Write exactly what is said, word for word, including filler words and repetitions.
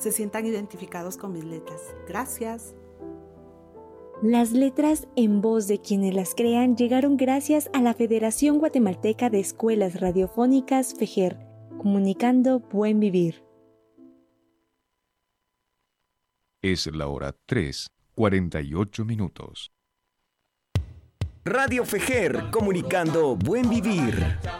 se sientan identificados con mis letras. Gracias. Las letras en voz de quienes las crean llegaron gracias a la Federación Guatemalteca de Escuelas Radiofónicas FEGER, comunicando buen vivir. Es la hora tres, cuarenta y ocho minutos. Radio FEGER, comunicando buen vivir.